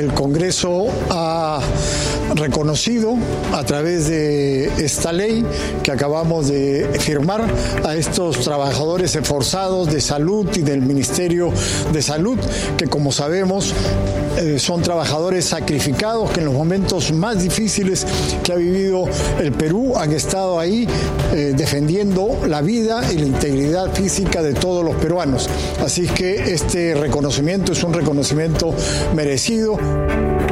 el Congreso ha reconocido a través de esta ley que acabamos de firmar a estos trabajadores esforzados de salud y del Ministerio de Salud, que como sabemos son trabajadores sacrificados que en los momentos más difíciles que ha vivido el Perú han estado ahí defendiendo la vida y la integridad física de todos los peruanos. Así que este reconocimiento es un reconocimiento merecido.